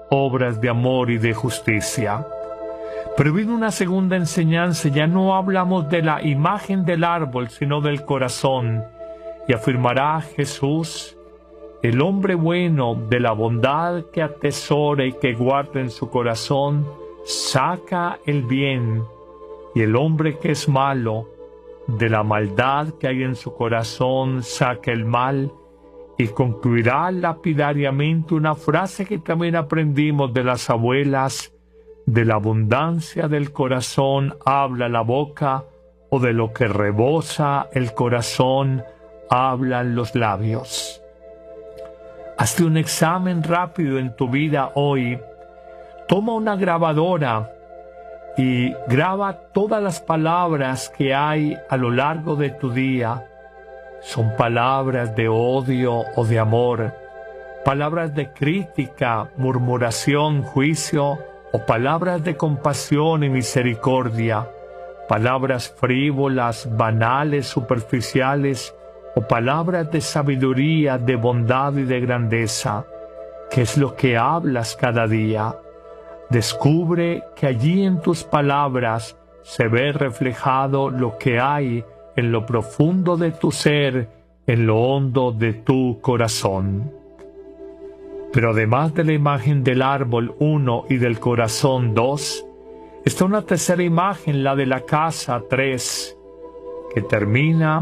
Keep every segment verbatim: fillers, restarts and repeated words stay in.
obras de amor y de justicia. Pero viene una segunda enseñanza, ya no hablamos de la imagen del árbol, sino del corazón. Y afirmará Jesús: el hombre bueno, de la bondad que atesora y que guarda en su corazón, saca el bien, y el hombre que es malo, de la maldad que hay en su corazón, saca el mal. Y concluirá lapidariamente una frase que también aprendimos de las abuelas: de la abundancia del corazón habla la boca, o de lo que rebosa el corazón hablan los labios. Hazte un examen rápido en tu vida hoy. Toma una grabadora y graba todas las palabras que hay a lo largo de tu día. Son palabras de odio o de amor, palabras de crítica, murmuración, juicio, o palabras de compasión y misericordia, palabras frívolas, banales, superficiales, o palabras de sabiduría, de bondad y de grandeza. ¿Qué es lo que hablas cada día? Descubre que allí en tus palabras se ve reflejado lo que hay en lo profundo de tu ser, en lo hondo de tu corazón. Pero además de la imagen del árbol uno y del corazón dos, está una tercera imagen, la de la casa tres, que termina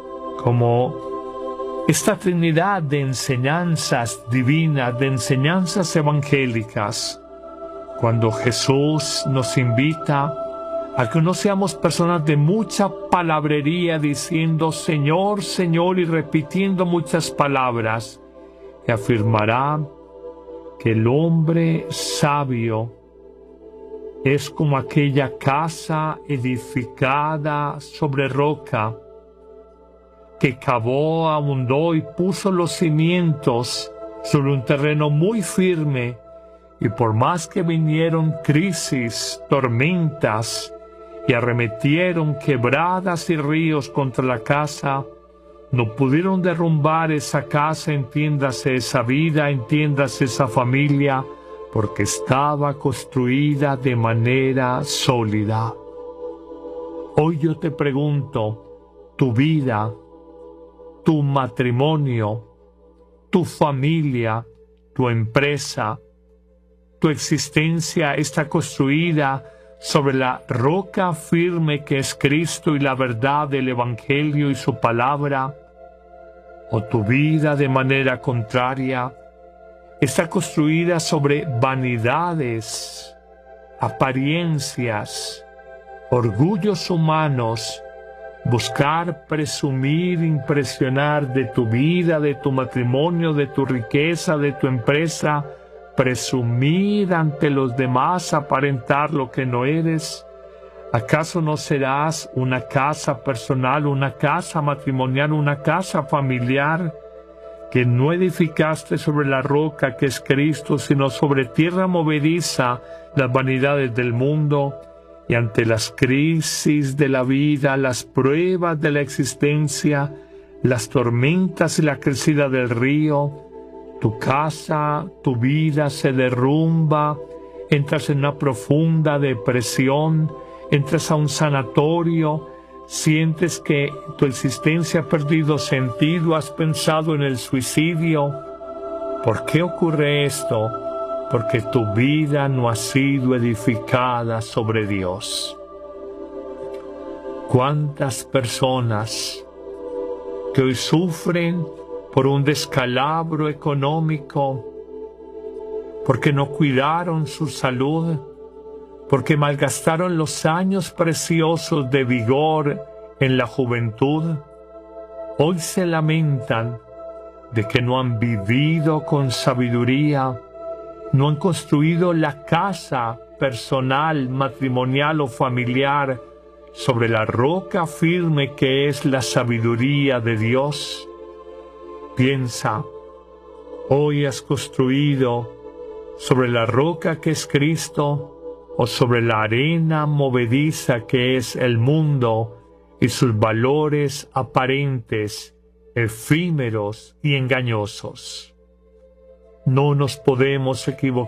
como esta trinidad de enseñanzas divinas, de enseñanzas evangélicas, cuando Jesús nos invita a que no seamos personas de mucha palabrería diciendo Señor, Señor y repitiendo muchas palabras, y afirmará que el hombre sabio es como aquella casa edificada sobre roca, que cavó, ahondó y puso los cimientos sobre un terreno muy firme, y por más que vinieron crisis, tormentas, y arremetieron quebradas y ríos contra la casa, no pudieron derrumbar esa casa, entiéndase esa vida, entiéndase esa familia, porque estaba construida de manera sólida. Hoy yo te pregunto, tu vida, tu matrimonio, tu familia, tu empresa, tu existencia está construida sobre la roca firme que es Cristo y la verdad del Evangelio y su palabra, o tu vida de manera contraria está construida sobre vanidades, apariencias, orgullos humanos, buscar, presumir, impresionar de tu vida, de tu matrimonio, de tu riqueza, de tu empresa, presumir ante los demás, aparentar lo que no eres. ¿Acaso no serás una casa personal, una casa matrimonial, una casa familiar que no edificaste sobre la roca que es Cristo, sino sobre tierra movediza, las vanidades del mundo? Y ante las crisis de la vida, las pruebas de la existencia, las tormentas y la crecida del río, tu casa, tu vida se derrumba, entras en una profunda depresión, entras a un sanatorio, sientes que tu existencia ha perdido sentido, has pensado en el suicidio. ¿Por qué ocurre esto? Porque tu vida no ha sido edificada sobre Dios. ¿Cuántas personas que hoy sufren por un descalabro económico, porque no cuidaron su salud, porque malgastaron los años preciosos de vigor en la juventud, hoy se lamentan de que no han vivido con sabiduría, no han construido la casa personal, matrimonial o familiar sobre la roca firme que es la sabiduría de Dios? Piensa, hoy has construido sobre la roca que es Cristo o sobre la arena movediza que es el mundo y sus valores aparentes, efímeros y engañosos. No nos podemos equivocar.